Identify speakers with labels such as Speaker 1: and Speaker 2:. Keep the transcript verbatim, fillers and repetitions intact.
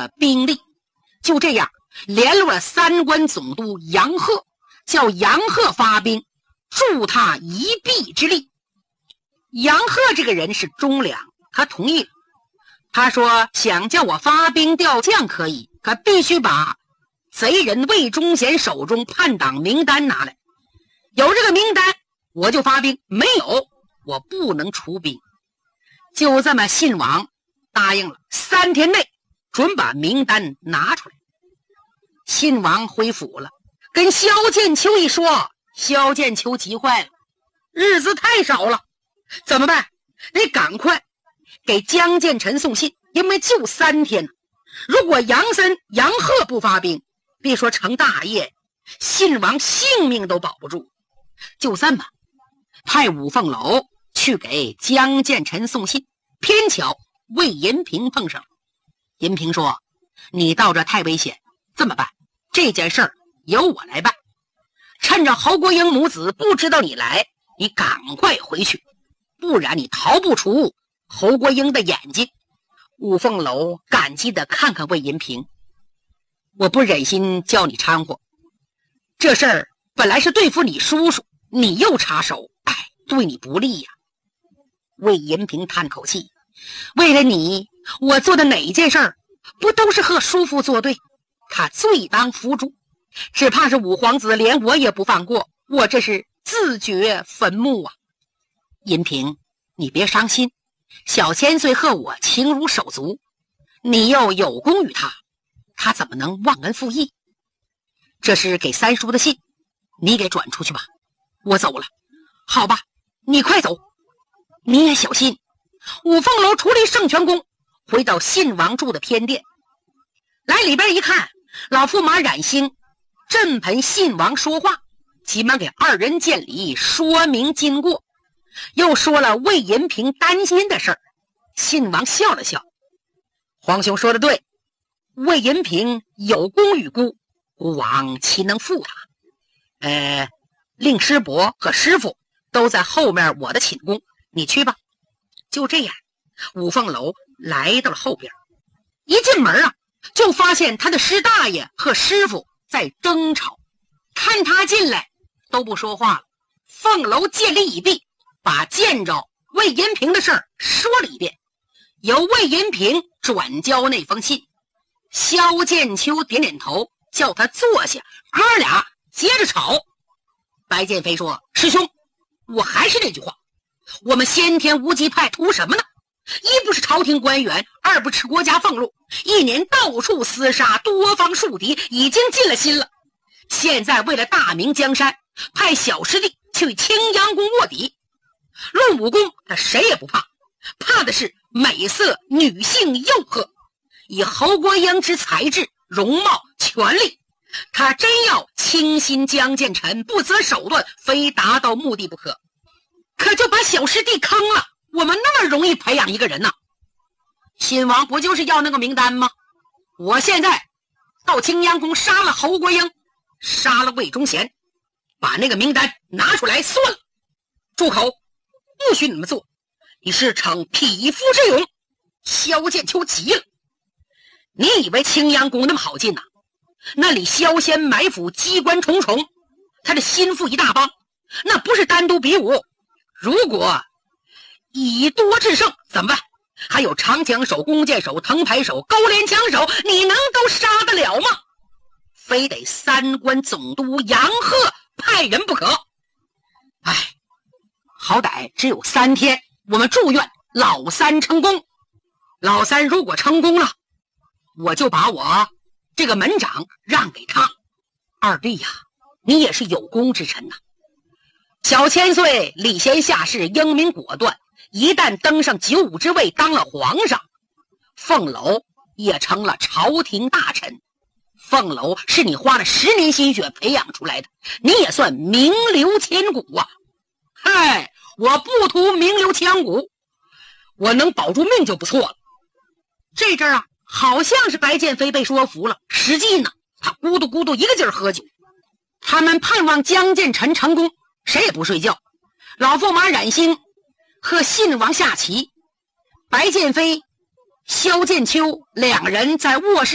Speaker 1: 了兵力。就这样联络了三关总督杨鹤，叫杨鹤发兵助他一臂之力。杨鹤这个人是忠良，他同意了。他说想叫我发兵调将可以，可必须把贼人魏忠贤手中叛党名单拿来，有这个名单我就发兵，没有我不能出兵。就这么信王答应了，三天内准把名单拿出来。信王回府了，跟萧剑秋一说，萧剑秋急坏了，日子太少了，怎么办？得赶快给江建成送信，因为就三天呢。如果杨森、杨鹤不发兵，别说成大业，信王性命都保不住。就这么派五凤楼去给江建成送信，偏巧魏银平碰上了。银平说，你到这太危险，这么办，这件事儿由我来办，趁着侯国英母子不知道你来，你赶快回去，不然你逃不出侯国英的眼睛。五凤楼感激地看看魏银平，我不忍心叫你掺和，这事儿本来是对付你叔叔，你又插手，哎，对你不利呀。魏银平叹口气，为了你，我做的哪一件事儿不都是和叔父作对？他罪当伏诛，只怕是五皇子连我也不放过，我这是自掘坟墓啊。银平，你别伤心，小千岁和我情如手足，你又有功于他，他怎么能忘恩负义？这是给三叔的信，你给转出去吧。我走了。好吧，你快走，你也小心。五凤楼出离圣泉宫，回到信王住的偏殿，来里边一看，老驸马冉兴正陪信王说话，急忙给二人见礼，说明经过，又说了魏银平担心的事儿。信王笑了笑，皇兄说的对，魏银平有功于孤，孤王岂能负他？呃，令师伯和师傅都在后面我的寝宫，你去吧。就这样，五凤楼来到了后边，一进门啊，就发现他的师大爷和师傅在争吵，看他进来都不说话了。凤楼见礼已毕，把见着魏银平的事儿说了一遍，由魏银平转交那封信。萧剑秋点点头，叫他坐下，哥俩接着吵。白剑飞说，师兄，我还是那句话，我们先天无极派图什么呢？一不是朝廷官员，二不吃国家俸禄，一年到处厮杀，多方树敌，已经尽了心了。现在为了大明江山，派小师弟去青阳宫卧底，论武功他谁也不怕，怕的是美色女性诱惑。以侯国英之才智、容貌、权力，他真要倾心江建成，不择手段，非达到目的不可。可就把小师弟坑了，我们那么容易培养一个人呢？信王不就是要那个名单吗？我现在到青阳宫杀了侯国英，杀了魏忠贤，把那个名单拿出来算了。住口，不许你们做，你是逞匹夫之勇。萧剑秋急了，你以为青阳宫那么好进呐、啊？那里萧仙埋伏，机关重重，他的心腹一大帮，那不是单独比武。如果以多制胜怎么办？还有长枪手、弓箭手、藤牌手、高连枪手，你能都杀得了吗？非得三关总督杨鹤派人不可。哎，好歹只有三天，我们祝愿老三成功。老三如果成功了，我就把我这个门长让给他。二弟呀，你也是有功之臣呐、啊。小千岁礼贤下士，英明果断，一旦登上九五之位，当了皇上，凤楼也成了朝廷大臣。凤楼是你花了十年心血培养出来的，你也算名留千古啊。嗨，我不图名留千古，我能保住命就不错了。这阵儿啊，好像是白剑飞被说服了，实际呢，他咕嘟咕嘟一个劲儿喝酒。他们盼望江建成成功，谁也不睡觉。老驸马冉兴和信王下棋，白剑飞、萧剑秋两人在卧室